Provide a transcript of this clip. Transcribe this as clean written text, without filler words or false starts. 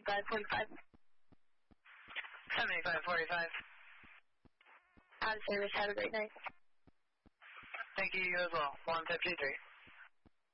7545. 7545. Out of service. Have a great night. Thank you, you as well. 153.